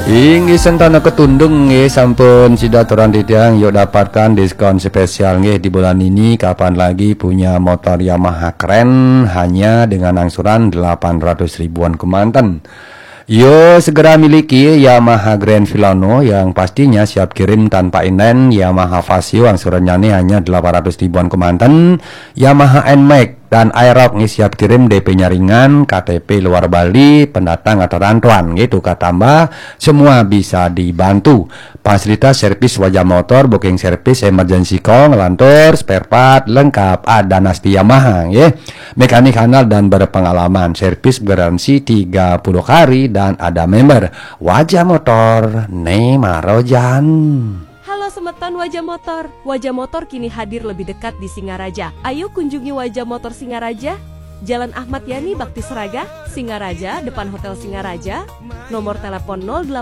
Inggih sentana ketundung nggih sampun sidaturan titiang yuk dapatkan diskon spesial nggih di bulan ini. Kapan lagi punya motor Yamaha keren hanya dengan angsuran 800 ribuan kemanten. Yo segera miliki Yamaha Grand Filano yang pastinya siap kirim tanpa inden. Yamaha Vasio angsurannya nih hanya 800 ribuan kemanten. Yamaha NMAX dan Aerox nih siap kirim, DP-nya ringan, KTP luar Bali, pendatang atau rantauan gitu. Tambah semua bisa dibantu. Fasilitas servis wajah motor, booking servis, emergency call, ngelantur, spare part lengkap ada Nasti Yamaha ya. Mekanik handal dan berpengalaman, servis garansi 30 hari dan ada member wajah motor Nemarojan. Halo Semeton Wajah Motor. Wajah Motor kini hadir lebih dekat di Singaraja. Ayo kunjungi Wajah Motor Singaraja, Jalan Ahmad Yani Bakti Seraga, Singaraja, depan Hotel Singaraja. Nomor telepon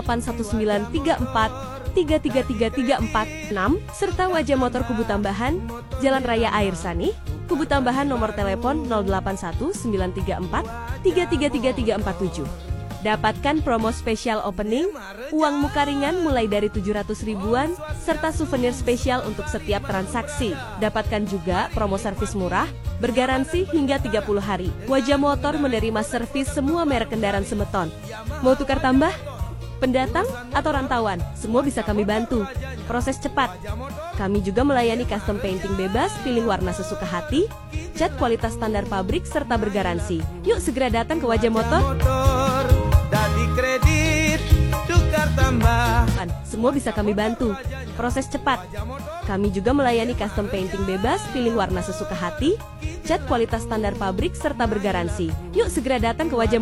081934 33334 serta Wajah Motor Kubu Tambahan, Jalan Raya Air Sani, Kubu Tambahan nomor telepon 081934 3333447. Dapatkan promo spesial opening, uang muka ringan mulai dari 700 ribuan, serta souvenir spesial untuk setiap transaksi. Dapatkan juga promo servis murah, bergaransi hingga 30 hari. Wajah Motor menerima servis semua merek kendaraan Semeton. Mau tukar tambah? Pendatang atau rantauan, semua bisa kami bantu. Proses cepat. Kami juga melayani custom painting bebas, pilih warna sesuka hati, cat kualitas standar pabrik, serta bergaransi. Yuk segera datang ke Wajah Motor. Kredit, tukar tambah. Semua bisa kami bantu. Proses cepat. Kami juga melayani custom painting bebas, pilih warna sesuka hati, cat kualitas standar pabrik, serta bergaransi. Yuk segera datang ke Wajah